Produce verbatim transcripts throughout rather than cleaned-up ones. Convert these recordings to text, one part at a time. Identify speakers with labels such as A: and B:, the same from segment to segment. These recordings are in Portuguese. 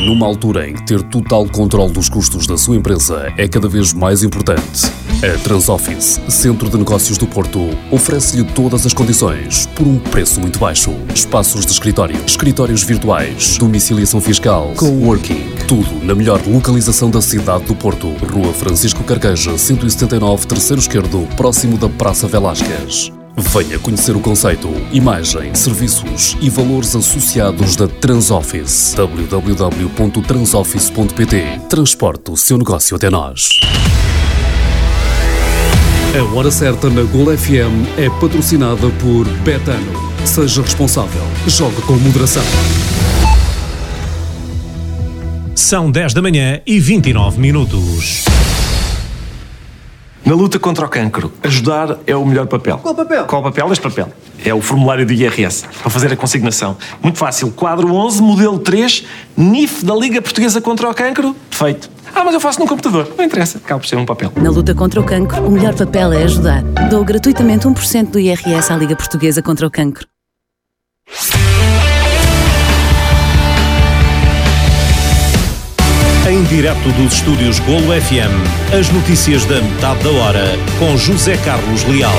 A: Numa altura em que ter total controle dos custos da sua empresa é cada vez mais importante, a Transoffice, Centro de Negócios do Porto, oferece-lhe todas as condições por um preço muito baixo. Espaços de escritório, escritórios virtuais, domiciliação fiscal, coworking, tudo na melhor localização da cidade do Porto. Rua Francisco Carqueja, cento e setenta e nove, terceiro esquerdo, próximo da Praça Velásquez. Venha conhecer o conceito, imagem, serviços e valores associados da Transoffice. w w w ponto transoffice ponto p t. Transporte o seu negócio até nós. A Hora Certa na Gol F M é patrocinada por Betano. Seja responsável. Jogue com moderação.
B: São dez da manhã e vinte e nove minutos.
C: Na luta contra o cancro, ajudar é o melhor papel.
D: Qual papel?
C: Qual papel? Este papel. É o formulário do I R S, para fazer a consignação. Muito fácil. Quadro onze, modelo três, N I F da Liga Portuguesa contra o Cancro. Feito. Ah, mas eu faço num computador. Não interessa. Acaba por ser um papel.
E: Na luta contra o cancro, o melhor papel é ajudar. Dou gratuitamente um por cento do I R S à Liga Portuguesa contra o Cancro.
B: Em direto dos estúdios Golo F M, as notícias da metade da hora, com José Carlos Leal.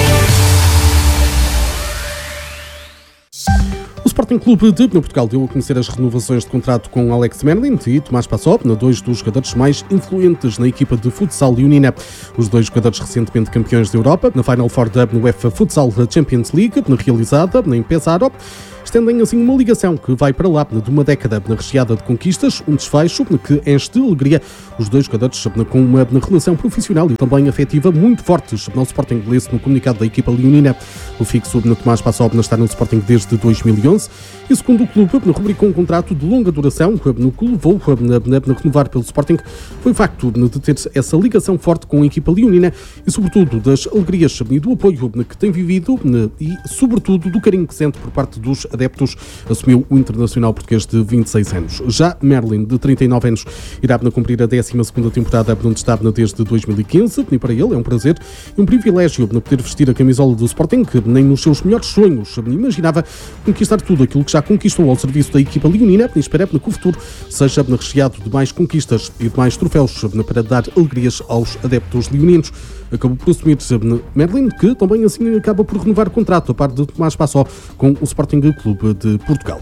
F: O Sporting Clube de Portugal deu a conhecer as renovações de contrato com Alex Merlin e Tomás Passop, dois dos jogadores mais influentes na equipa de futsal leonina. Os dois jogadores recentemente campeões da Europa, na Final Four da UEFA Futsal Champions League, realizada em Pesaro, estendem assim uma ligação que vai para lá de uma década recheada de conquistas, um desfecho que enche de alegria os dois jogadores com uma relação profissional e também afetiva muito fortes no Sporting inglês. No comunicado da equipa leonina, o fixo de Tomás Passop está no Sporting desde dois mil e onze e, segundo o clube, rubricou um contrato de longa duração no que levou a renovar pelo Sporting foi o facto de ter essa ligação forte com a equipa leonina e, sobretudo, das alegrias e do apoio que tem vivido e, sobretudo, do carinho que sente por parte dos adeptos, assumiu o internacional português de vinte e seis anos. Já Merlin, de trinta e nove anos, irá cumprir a décima segunda temporada onde está desde dois mil e quinze e para ele é um prazer e um privilégio poder vestir a camisola do Sporting, que nem nos seus melhores sonhos imaginava conquistar tudo aquilo que já conquistou ao serviço da equipa leonina e espera que o futuro seja recheado de mais conquistas e de mais troféus para dar alegrias aos adeptos leoninos. Acabou por assumir Merlin, que também assim acaba por renovar o contrato a par de Tomás Passop com o Sporting Clube de Portugal.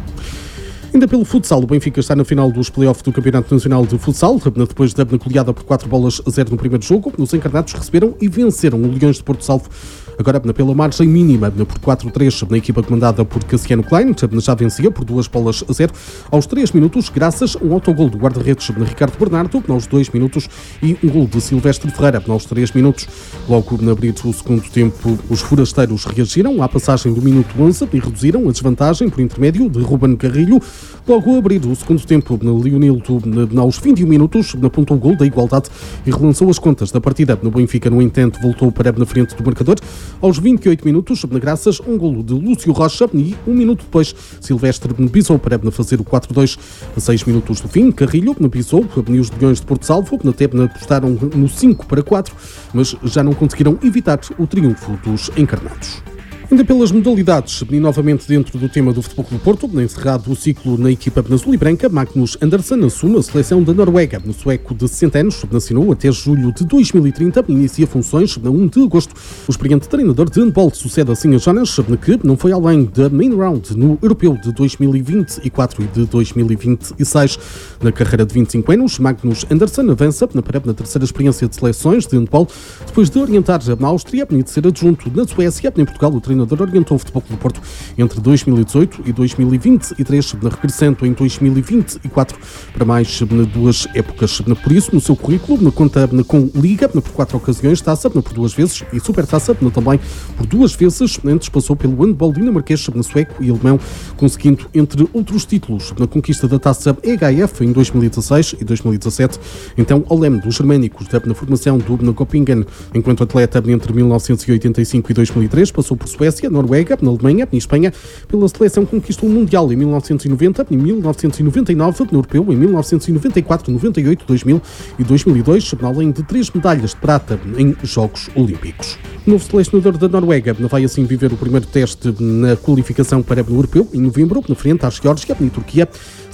F: Ainda pelo futsal, o Benfica está na final dos play-offs do Campeonato Nacional de Futsal, depois da goleada por quatro bolas a zero no primeiro jogo. Os encarnados receberam e venceram o Leões de Porto Salvo, agora pela margem mínima, por quatro a três, na equipa comandada por Cassiano Klein, já vencia por duas bolas a zero aos três minutos, graças a um autogol do guarda-redes Ricardo Bernardo, aos dois minutos, e um gol de Silvestre Ferreira, aos três minutos. Logo na abrir do segundo tempo, os forasteiros reagiram à passagem do minuto onze e reduziram a desvantagem por intermédio de Ruben Carrilho. Logo a abrir o segundo tempo, Leonildo, aos vinte e um minutos, apontou o gol da igualdade e relançou as contas da partida. No Benfica, no entanto, voltou para na frente do marcador aos vinte e oito minutos, graças a um golo de Lúcio Rocha, e um minuto depois, Silvestre pisou para fazer o quatro a dois. A seis minutos do fim, Carrilho pisou e os Leões de Porto Salvo até apostaram no cinco para quatro, mas já não conseguiram evitar o triunfo dos encarnados. Ainda pelas modalidades, e novamente dentro do tema do Futebol Clube do Porto, encerrado o ciclo na equipa azul e branca, Magnus Andersson assume a seleção da Noruega. No sueco de sessenta anos, assinou até julho de dois mil e trinta, inicia funções a primeiro de agosto. O experiente treinador de handball sucede assim a Jonas, que não foi além da main round no Europeu de dois mil e vinte e quatro e de dois mil e vinte e seis. Na carreira de vinte e cinco anos, Magnus Andersson avança para a terceira experiência de seleções de handball, depois de orientar na Áustria e de ser adjunto na Suécia. Em Portugal, o treinador orientou o Futebol Clube do Porto entre dois mil e dezoito e dois mil e vinte e três, regressando em dois mil e vinte e quatro para mais duas épocas. Por isso, no seu currículo, conta com Liga por quatro ocasiões, Taça por duas vezes e Supertaça também por duas vezes. Antes passou pelo handball dinamarquês, sueco e alemão, conseguindo, entre outros títulos, na conquista da Taça E H F em dois mil e dezasseis e dois mil e dezassete. Então, ao leme dos germânicos, na formação do Göppingen, enquanto atleta entre mil novecentos e oitenta e cinco e dois mil e três, passou por Suécia, Noruega, na Alemanha e Espanha. Pela seleção conquistou o Mundial em mil novecentos e noventa, em mil novecentos e noventa e nove, no Europeu em mil novecentos e noventa e quatro, noventa e oito, dois mil e dois mil e dois, além de três medalhas de prata em Jogos Olímpicos. O novo selecionador da Noruega vai assim viver o primeiro teste na qualificação para o Europeu em novembro, na frente à Geórgia e Turquia.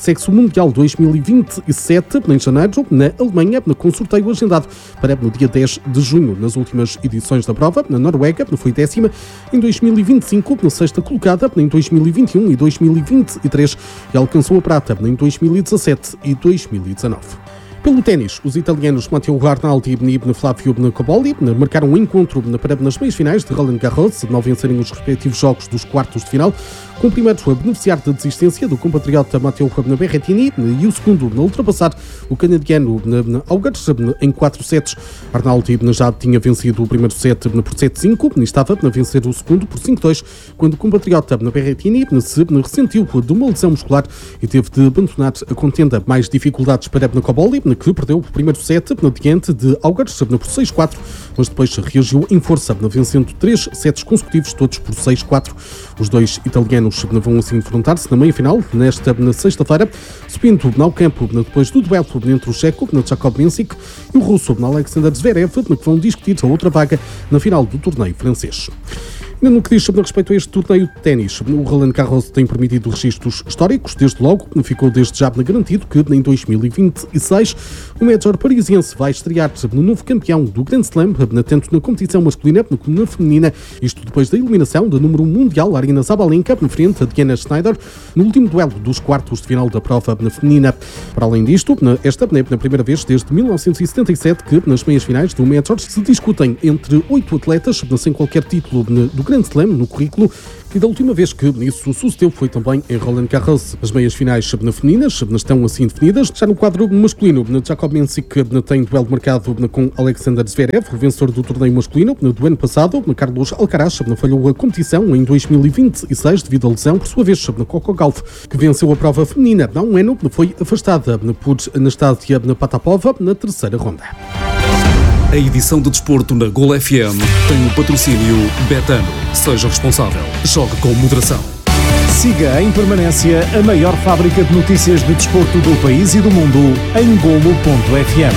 F: segue-se o Mundial dois mil e vinte e sete, em janeiro, na Alemanha, com sorteio agendado para no dia dez de junho. Nas últimas edições da prova, na Noruega, foi décima, em dois mil e vinte e cinco, na sexta colocada, em dois mil e vinte e um e dois mil e vinte e três, e alcançou a prata em dois mil e dezassete e dois mil e dezanove. Pelo ténis, os italianos Matteo Arnaldi e Flavio Cobolli marcaram um encontro nas meias finais de Roland Garros, ao vencerem os respectivos jogos dos quartos de final, com o primeiro a beneficiar da desistência do compatriota Matteo Berrettini e o segundo a ultrapassar o canadiano Auger em quatro sets. Arnaldi já tinha vencido o primeiro set por sete cinco e estava a vencer o segundo por cinco dois, quando o compatriota Berrettini se ressentiu de uma lesão muscular e teve de abandonar a contenda. Mais dificuldades para Cobolli, que perdeu o primeiro set diante de Auger por seis quatro, mas depois reagiu em força, vencendo três sets consecutivos, todos por seis quatro. Os dois italianos vão assim enfrentar-se na meia-final, nesta na sexta-feira, subindo ao campo depois do duelo entre o checo, Jakub Mensik, e o russo, Alexander Zverev, que vão discutir a outra vaga na final do torneio francês. No que diz sobre respeito a este torneio de ténis, o Roland Garros tem permitido registros históricos, desde logo, ficou desde já garantido que em dois mil e vinte e seis o Major parisiense vai estrear no novo campeão do Grand Slam, tanto na competição masculina como na feminina, isto depois da eliminação da número um mundial, Aryna Sabalenka, frente a Diana Schneider, no último duelo dos quartos de final da prova feminina. Para além disto, esta é a primeira vez desde mil novecentos e setenta e sete que nas meias finais do Major se discutem entre oito atletas, sem qualquer título do Grand Slam no currículo, e da última vez que isso sucedeu foi também em Roland Garros. As meias finais femininas estão assim definidas. Já no quadro masculino, Jakub Mensik tem duelo marcado com Alexander Zverev, o vencedor do torneio masculino do ano passado. Carlos Alcaraz falhou a competição em dois mil e vinte e seis devido à lesão. Por sua vez, Coco Gauff, que venceu a prova feminina há um ano, foi afastada por Anastasia Patapova na terceira ronda.
A: A edição de desporto na Gol F M tem o patrocínio Betano. Seja responsável. Jogue com moderação.
B: Siga em permanência a maior fábrica de notícias de desporto do país e do mundo em golo ponto f m.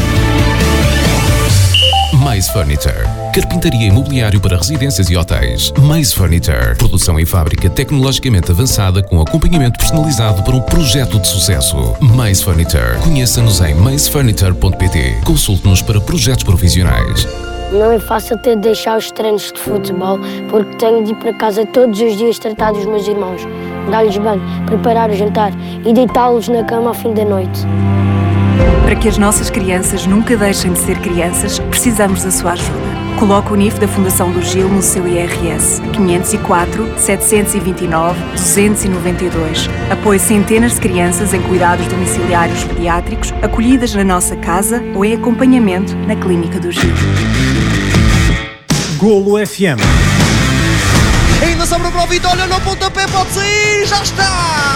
D: Mais Furniture. Carpintaria imobiliário para residências e hotéis. Mais Furniture. Produção em fábrica tecnologicamente avançada com acompanhamento personalizado para um projeto de sucesso. Mais Furniture. Conheça-nos em mais furniture ponto p t. Consulte-nos para projetos profissionais.
G: Não é fácil ter de deixar os treinos de futebol porque tenho de ir para casa todos os dias tratar dos meus irmãos, dar-lhes banho, preparar o jantar e deitá-los na cama ao fim da noite.
H: Para que as nossas crianças nunca deixem de ser crianças, precisamos da sua ajuda. Coloque o N I F da Fundação do Gil no seu I R S. quinhentos e quatro, setecentos e vinte e nove, duzentos e noventa e dois. Apoie centenas de crianças em cuidados domiciliários pediátricos, acolhidas na nossa casa ou em acompanhamento na Clínica do Gil.
B: Golo F M.
I: Ainda sobra para o Vitória, no pontapé pode sair, já está!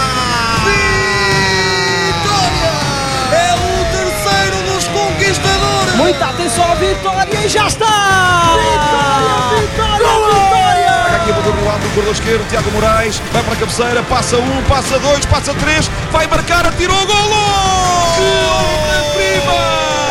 I: Vitória! É o terceiro dos conquistadores!
J: Muita atenção à Vitória e já está!
I: Vitória, Vitória, Golo! Vitória!
K: Olha aqui para o lado do corredor esquerdo, Tiago Moraes, vai para a cabeceira, passa um, passa dois, passa três, vai marcar, atirou o golo! Que obra-prima!